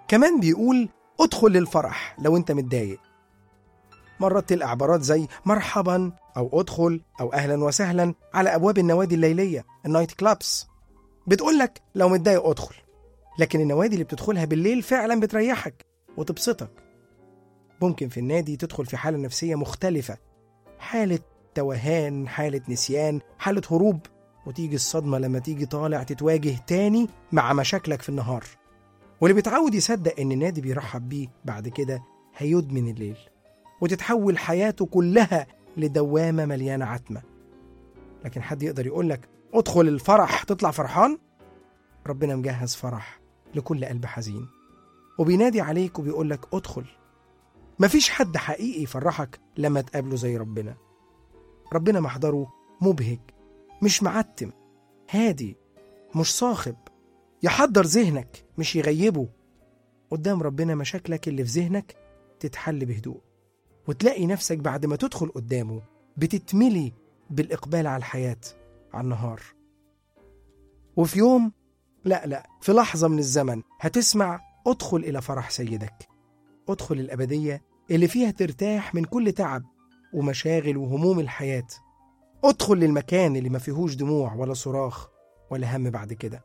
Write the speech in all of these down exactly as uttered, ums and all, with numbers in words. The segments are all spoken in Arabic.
كمان بيقول ادخل للفرح لو انت متضايق. مرات تلقى عبارات زي مرحبا أو ادخل أو أهلا وسهلا على أبواب النوادي الليلية النايت كلابس، بتقولك لو متضايق ادخل. لكن النوادي اللي بتدخلها بالليل فعلا بتريحك وتبسطك. ممكن في النادي تدخل في حالة نفسية مختلفة، حالة توهان، حالة نسيان، حالة هروب، وتيجي الصدمة لما تيجي طالع تتواجه تاني مع مشاكلك في النهار. واللي بيتعود يصدق ان النادي بيرحب بيه بعد كده هيدمن الليل، وتتحول حياته كلها لدوامة مليانة عتمة. لكن حد يقدر يقولك ادخل الفرح تطلع فرحان؟ ربنا مجهز فرح لكل قلب حزين، وبينادي عليك وبيقولك ادخل. مفيش حد حقيقي يفرحك لما تقابله زي ربنا. ربنا محضره مبهج، مش معتم، هادي، مش صاخب، يحضر ذهنك مش يغيبه. قدام ربنا مشاكلك اللي في ذهنك تتحل بهدوء، وتلاقي نفسك بعد ما تدخل قدامه بتتملي بالإقبال على الحياة، على النهار. وفي يوم، لا لا في لحظة من الزمن هتسمع ادخل إلى فرح سيدك. ادخل الأبدية اللي فيها ترتاح من كل تعب ومشاغل وهموم الحياة. ادخل للمكان اللي ما فيهوش دموع ولا صراخ ولا هم بعد كده.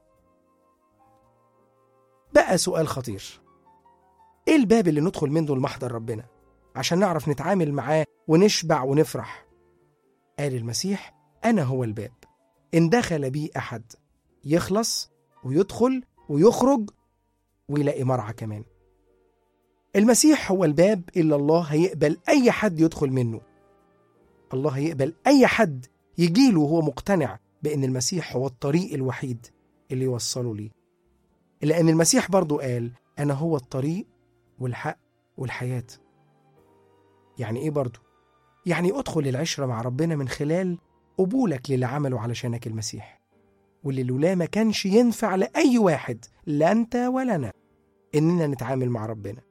بقى سؤال خطير، ايه الباب اللي ندخل منه لمحضر ربنا عشان نعرف نتعامل معاه ونشبع ونفرح؟ قال المسيح أنا هو الباب، إن دخل بي أحد يخلص ويدخل ويخرج ويلاقي مرعى كمان. المسيح هو الباب اللي الله هيقبل أي حد يدخل منه. الله هيقبل أي حد يجيله وهو مقتنع بأن المسيح هو الطريق الوحيد اللي يوصله ليه. لأن المسيح برضو قال أنا هو الطريق والحق والحياة. يعني إيه برضو؟ يعني أدخل العشرة مع ربنا من خلال قبولك للي عمله علشانك المسيح، واللي لولا ما كانش ينفع لأي واحد، لا أنت ولا أنا، إننا نتعامل مع ربنا.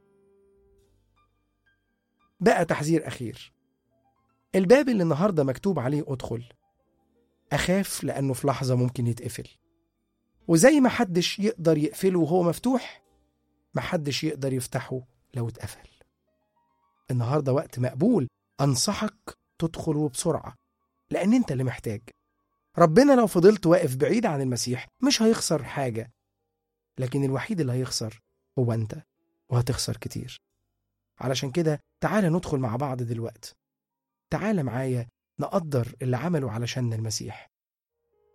بقى تحذير أخير، الباب اللي النهاردة مكتوب عليه أدخل، أخاف لأنه في لحظة ممكن يتقفل، وزي ما حدش يقدر يقفله وهو مفتوح، ما حدش يقدر يفتحه لو اتقفل. النهاردة وقت مقبول أنصحك تدخل وبسرعة، لأن أنت اللي محتاج. ربنا لو فضلت واقف بعيد عن المسيح مش هيخسر حاجة، لكن الوحيد اللي هيخسر هو أنت، وهتخسر كتير. علشان كده تعالى ندخل مع بعض دلوقتي. تعالى معايا نقدر اللي عمله علشان المسيح،